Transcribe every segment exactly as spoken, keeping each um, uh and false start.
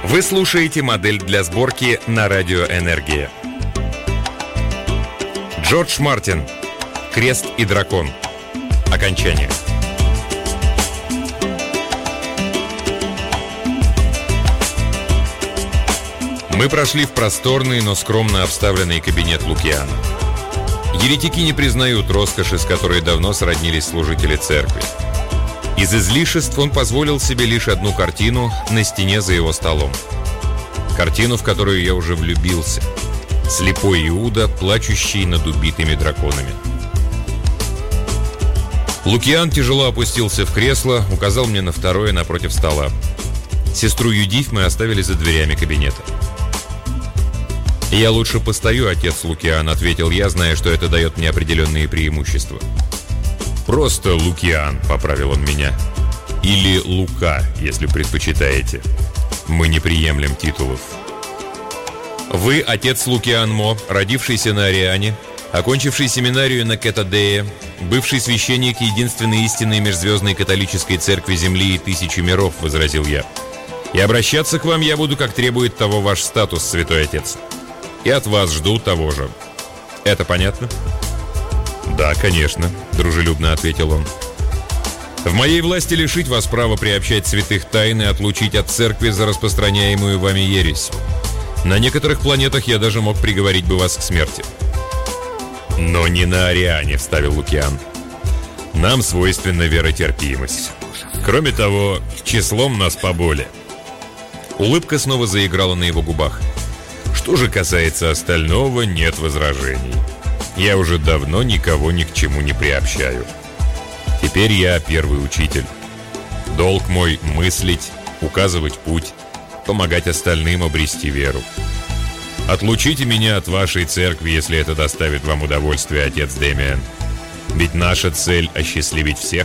Вы слушаете модель для сборки на радио «Энергия». Джордж Мартин. «Крест и дракон». Окончание. Мы прошли в просторный, но скромно обставленный кабинет Лукиана. Еретики не признают роскоши, с которой давно сроднились служители церкви. Из излишеств он позволил себе лишь одну картину на стене за его столом. Картину, в которую я уже влюбился. Слепой Иуда, плачущий над убитыми драконами. Лукиан тяжело опустился в кресло, указал мне на второе напротив стола. Сестру Юдифь мы оставили за дверями кабинета. «Я лучше постою, отец Лукиан», — ответил я, зная, что это дает мне определенные преимущества. «Просто Лукиан», — поправил он меня. «Или Лука, если предпочитаете. Мы не приемлем титулов». «Вы отец Лукиан Мо, родившийся на Ариане, окончивший семинарию на Кетадее, бывший священник единственной истинной межзвездной католической церкви Земли и тысячи миров», — возразил я. «И обращаться к вам я буду, как требует того ваш статус, святой отец. И от вас жду того же. Это понятно?» «Да, конечно», — дружелюбно ответил он. «В моей власти лишить вас права приобщать святых тайн и отлучить от церкви за распространяемую вами ересь. На некоторых планетах я даже мог приговорить бы вас к смерти». «Но не на Ариане», — вставил Лукиан. «Нам свойственна веротерпимость. Кроме того, числом нас поболее». Улыбка снова заиграла на его губах. «Что же касается остального, нет возражений. Я уже давно никого ни к чему не приобщаю. Теперь я первый учитель. Долг мой — мыслить, указывать путь, помогать остальным обрести веру. Отлучите меня от вашей церкви, если это доставит вам удовольствие, отец Демиан. Ведь наша цель — осчастливить всех».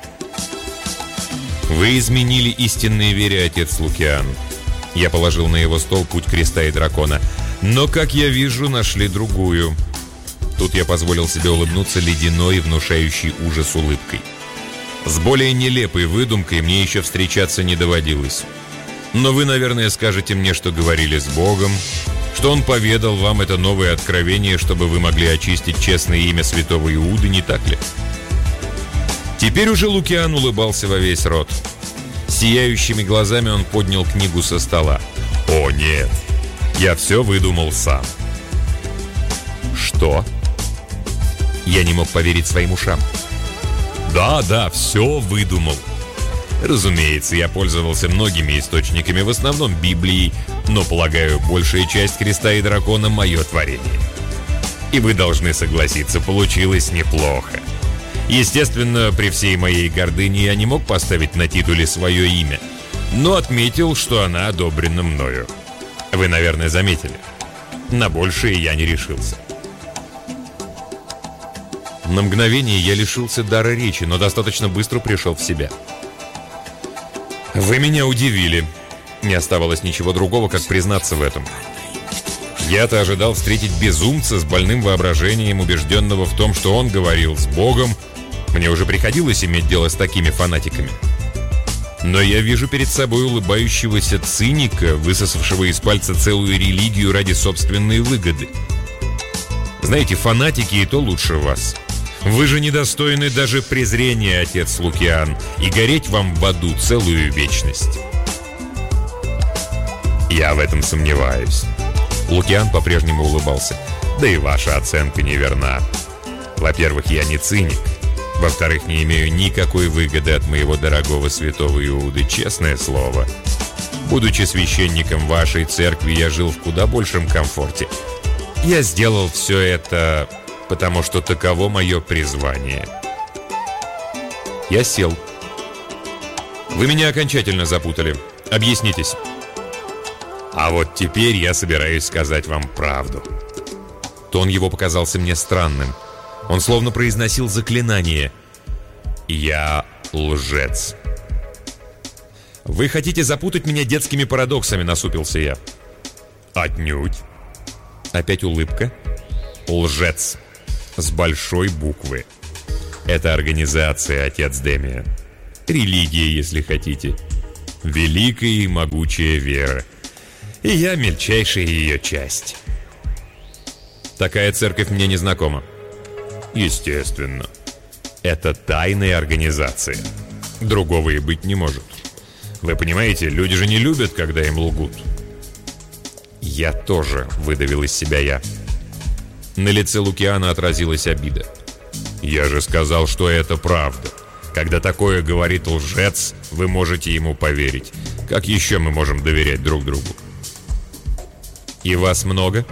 «Вы изменили истинной вере, отец Лукиан». Я положил на его стол путь креста и дракона. «Но, как я вижу, нашли другую». Тут я позволил себе улыбнуться ледяной, внушающей ужас улыбкой. С более нелепой выдумкой мне еще встречаться не доводилось. Но вы, наверное, скажете мне, что говорили с Богом, что Он поведал вам это новое откровение, чтобы вы могли очистить честное имя святого Иуды, не так ли? Теперь уже Лукиан улыбался во весь рот. Сияющими глазами он поднял книгу со стола. «О, нет! Я все выдумал сам». «Что?» Я не мог поверить своим ушам. «Да, да, все выдумал. Разумеется, я пользовался многими источниками, в основном Библией, но, полагаю, большая часть креста и дракона — мое творение. И вы должны согласиться, получилось неплохо. Естественно, при всей моей гордыне я не мог поставить на титуле свое имя, но отметил, что она одобрена мною. Вы, наверное, заметили. На большее я не решился». На мгновение я лишился дара речи, но достаточно быстро пришел в себя. «Вы меня удивили». Не оставалось ничего другого, как признаться в этом. Я-то ожидал встретить безумца с больным воображением, убежденного в том, что он говорил с Богом. Мне уже приходилось иметь дело с такими фанатиками. Но я вижу перед собой улыбающегося циника, высосавшего из пальца целую религию ради собственной выгоды. Знаете, фанатики и то лучше вас. Вы же недостойны даже презрения, отец Лукиан, и гореть вам в аду целую вечность. Я в этом сомневаюсь. Лукиан по-прежнему улыбался. Да и ваша оценка неверна. Во-первых, я не циник. Во-вторых, не имею никакой выгоды от моего дорогого святого Иуды, честное слово. Будучи священником вашей церкви, я жил в куда большем комфорте. Я сделал все это, потому что таково мое призвание. Я сел. Вы меня окончательно запутали. Объяснитесь. А вот теперь я собираюсь сказать вам правду. Тон его показался мне странным. Он словно произносил заклинание. Я лжец. Вы хотите запутать меня детскими парадоксами, насупился я. Отнюдь. Опять улыбка. Лжец. С большой буквы. Это организация, отец Демиан. Религия, если хотите. Великая и могучая вера. И я мельчайшая ее часть. Такая церковь мне не знакома. Естественно. Это тайная организация. Другого и быть не может. Вы понимаете, люди же не любят, когда им лгут. Я тоже, выдавил из себя я. На лице Лукиана отразилась обида. Я же сказал, что это правда. Когда такое говорит лжец, вы можете ему поверить. Как еще мы можем доверять друг другу? И вас много?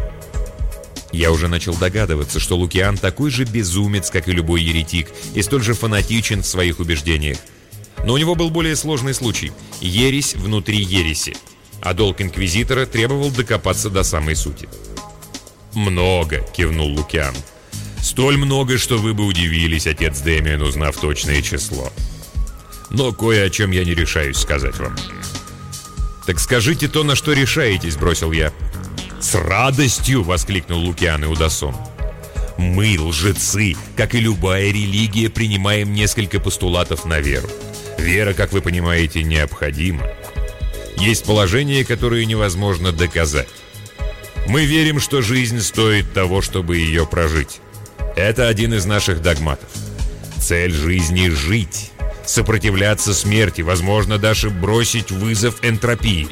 Я уже начал догадываться, что Лукиан такой же безумец, как и любой еретик, и столь же фанатичен в своих убеждениях. Но у него был более сложный случай – ересь внутри ереси, а долг инквизитора требовал докопаться до самой сути. «Много», – кивнул Лукиан. «Столь много, что вы бы удивились, отец Дэмиан, узнав точное число. Но кое о чем я не решаюсь сказать вам». «Так скажите то, на что решаетесь», – бросил я. «С радостью!» — воскликнул Лукиан Иудасон. «Мы, лжецы, как и любая религия, принимаем несколько постулатов на веру. Вера, как вы понимаете, необходима. Есть положения, которые невозможно доказать. Мы верим, что жизнь стоит того, чтобы ее прожить. Это один из наших догматов. Цель жизни — жить, сопротивляться смерти, возможно, даже бросить вызов энтропии».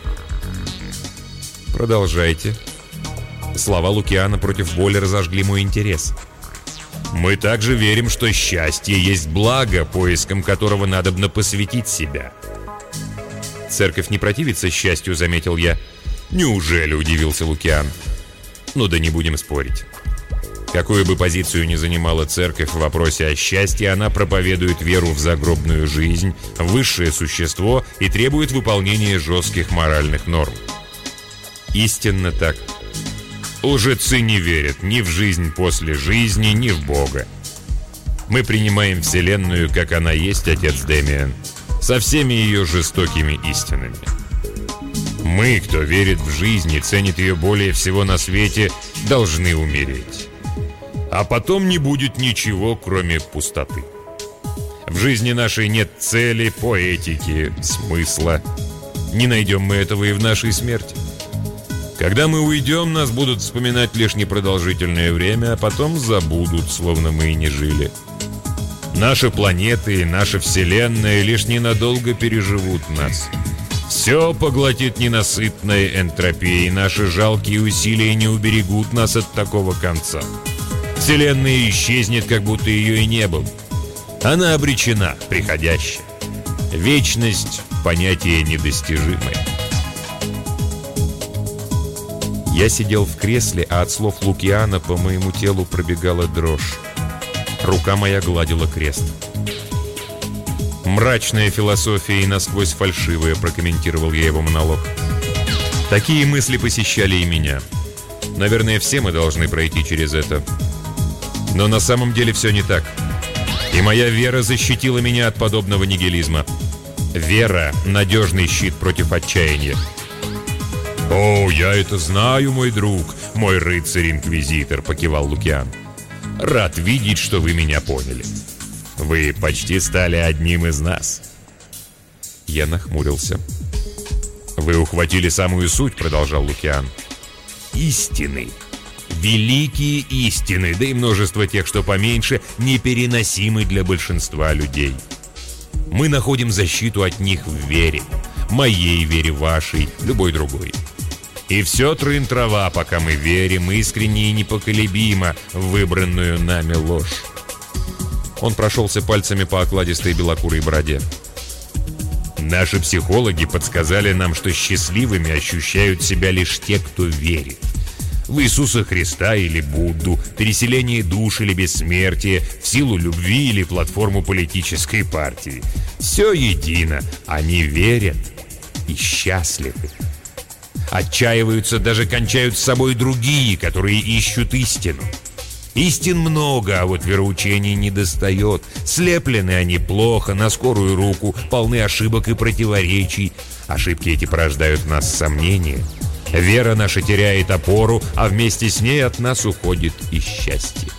«Продолжайте». Слова Лукиана против воли разожгли мой интерес. «Мы также верим, что счастье есть благо, поиском которого надобно посвятить себя». «Церковь не противится счастью», — заметил я. «Неужели?» — удивился Лукиан. «Ну да не будем спорить. Какую бы позицию ни занимала церковь в вопросе о счастье, она проповедует веру в загробную жизнь, в высшее существо и требует выполнения жестких моральных норм». «Истинно так. Лжецы не верят ни в жизнь после жизни, ни в Бога. Мы принимаем Вселенную, как она есть, отец Дэмиан, со всеми ее жестокими истинами. Мы, кто верит в жизнь и ценит ее более всего на свете, должны умереть. А потом не будет ничего, кроме пустоты. В жизни нашей нет цели, поэтики, смысла. Не найдем мы этого и в нашей смерти. Когда мы уйдем, нас будут вспоминать лишь непродолжительное время, а потом забудут, словно мы и не жили. Наши планеты и наша Вселенная лишь ненадолго переживут нас. Все поглотит ненасытная энтропия, и наши жалкие усилия не уберегут нас от такого конца. Вселенная исчезнет, как будто ее и не было. Она обречена, приходящая. Вечность — понятие недостижимое. Я сидел в кресле, а от слов Лукиана по моему телу пробегала дрожь. Рука моя гладила крест. «Мрачная философия и насквозь фальшивая», — прокомментировал я его монолог. Такие мысли посещали и меня. Наверное, все мы должны пройти через это. Но на самом деле все не так. И моя вера защитила меня от подобного нигилизма. Вера — надежный щит против отчаяния. «О, я это знаю, мой друг, мой рыцарь-инквизитор», — покивал Лукиан. «Рад видеть, что вы меня поняли. Вы почти стали одним из нас». Я нахмурился. «Вы ухватили самую суть», — продолжал Лукиан. «Истины. Великие истины, да и множество тех, что поменьше, непереносимы для большинства людей. Мы находим защиту от них в вере. Моей вере, вашей, любой другой. И все трын-трава, пока мы верим искренне и непоколебимо в выбранную нами ложь». Он прошелся пальцами по окладистой белокурой бороде. «Наши психологи подсказали нам, что счастливыми ощущают себя лишь те, кто верит. В Иисуса Христа или Будду, переселение душ или бессмертие, в силу любви или платформу политической партии. Все едино. Они верят и счастливы. Отчаиваются, даже кончают с собой другие, которые ищут истину. Истин много, а вот вероучений недостает. Слеплены они плохо, на скорую руку, полны ошибок и противоречий. Ошибки эти порождают в нас сомнения. Вера наша теряет опору, а вместе с ней от нас уходит и счастье».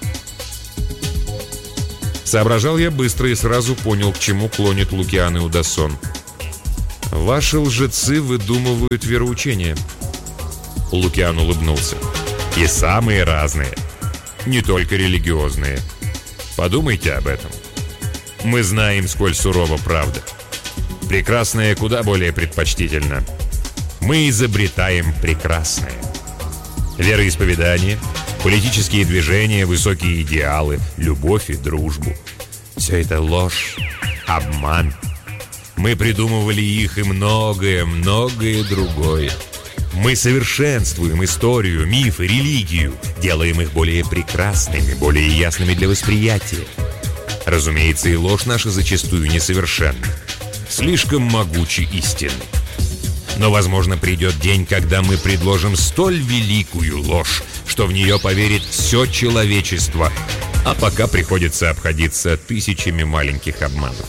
Соображал я быстро и сразу понял, к чему клонит Лукиан Иудасон. «Ваши лжецы выдумывают вероучения. Лукиан улыбнулся. «И самые разные. Не только религиозные. Подумайте об этом. Мы знаем, сколь сурова правда. Прекрасное куда более предпочтительно. Мы изобретаем прекрасное. Вероисповедание, политические движения, высокие идеалы, любовь и дружбу. Все это ложь, обман. Мы придумывали их и многое, многое другое. Мы совершенствуем историю, мифы, религию, делаем их более прекрасными, более ясными для восприятия. Разумеется, и ложь наша зачастую несовершенна, слишком могучи истины. Но, возможно, придет день, когда мы предложим столь великую ложь, что в нее поверит все человечество, а пока приходится обходиться тысячами маленьких обманов.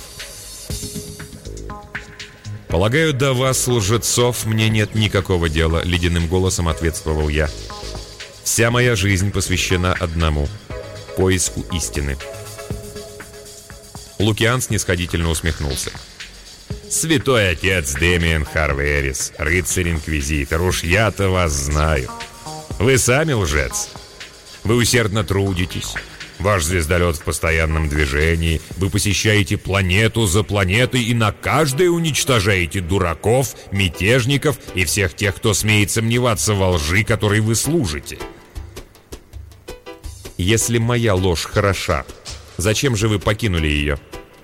«Полагаю, до вас, лжецов, мне нет никакого дела», — ледяным голосом ответствовал я. «Вся моя жизнь посвящена одному — поиску истины». Лукиан снисходительно усмехнулся. «Святой отец Демиан Харверис, рыцарь-инквизитор, уж я-то вас знаю. Вы сами лжец. Вы усердно трудитесь. Ваш звездолет в постоянном движении. Вы посещаете планету за планетой и на каждой уничтожаете дураков, мятежников и всех тех, кто смеет сомневаться во лжи, которой вы служите. Если моя ложь хороша, зачем же вы покинули ее?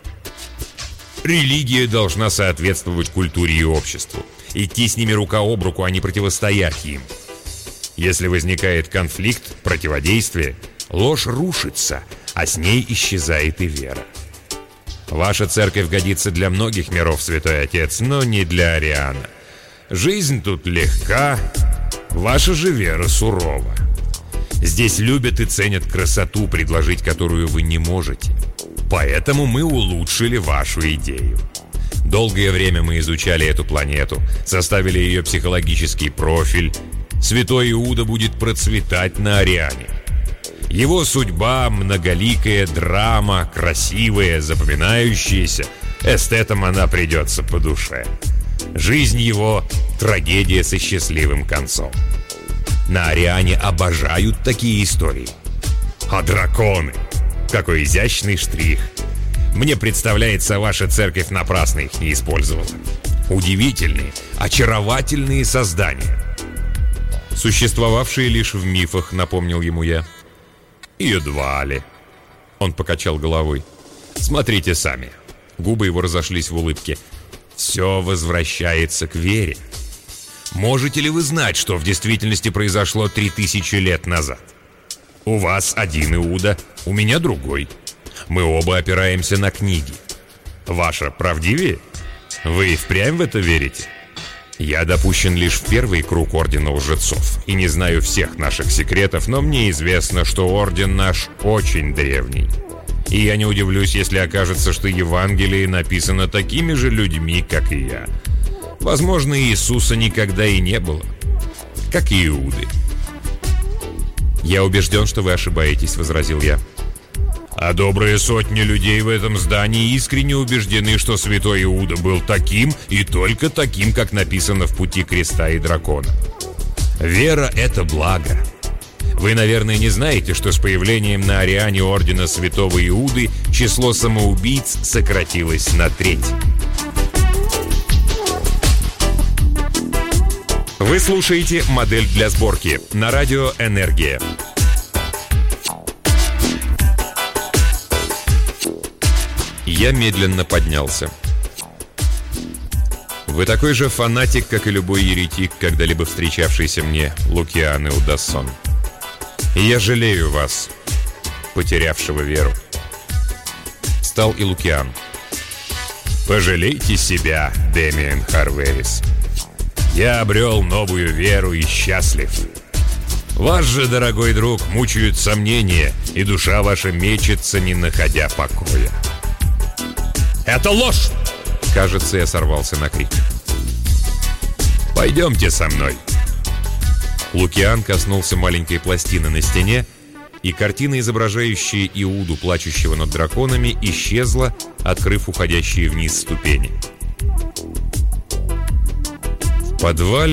Религия должна соответствовать культуре и обществу. Идти с ними рука об руку, а не противостоять им. Если возникает конфликт, противодействие, ложь рушится, а с ней исчезает и вера. Ваша церковь годится для многих миров, святой отец, но не для Ариана. Жизнь тут легка, ваша же вера сурова. Здесь любят и ценят красоту, предложить которую вы не можете. Поэтому мы улучшили вашу идею. Долгое время мы изучали эту планету, составили ее психологический профиль. Святой Иуда будет процветать на Ариане. Его судьба — многоликая драма, красивая, запоминающаяся. Эстетам она придется по душе. Жизнь его — трагедия со счастливым концом. На Ариане обожают такие истории. А драконы! Какой изящный штрих! Мне представляется, ваша церковь напрасно их не использовала. Удивительные, очаровательные создания. Существовавшие лишь в мифах, напомнил ему я. Едва ли. Он покачал головой. Смотрите сами. Губы его разошлись в улыбке. Все возвращается к вере. Можете ли вы знать, что в действительности произошло три тысячи лет назад? У вас один Иуда, у меня другой. Мы оба опираемся на книги. Ваша правдивее? Вы и впрямь в это верите? Я допущен лишь в первый круг Ордена Лжецов и не знаю всех наших секретов, но мне известно, что Орден наш очень древний. И я не удивлюсь, если окажется, что Евангелие написано такими же людьми, как и я. Возможно, Иисуса никогда и не было, как и Иуды. «Я убежден, что вы ошибаетесь», — возразил я. А добрые сотни людей в этом здании искренне убеждены, что святой Иуда был таким и только таким, как написано в «Пути креста и дракона». Вера — это благо. Вы, наверное, не знаете, что с появлением на Ариане Ордена Святого Иуды число самоубийц сократилось на треть. Вы слушаете «Модель для сборки» на радио «Энергия». Я медленно поднялся. Вы такой же фанатик, как и любой еретик, когда-либо встречавшийся мне, Лукиан Иудассон. И я жалею вас, потерявшего веру. Встал и Лукиан. Пожалейте себя, Демиан Харверис. Я обрел новую веру и счастлив. Вас же, дорогой друг, мучают сомнения, и душа ваша мечется, не находя покоя. «Это ложь!» Кажется, я сорвался на крик. «Пойдемте со мной!» Лукиан коснулся маленькой пластины на стене, и картина, изображающая Иуду, плачущего над драконами, исчезла, открыв уходящие вниз ступени. В подвале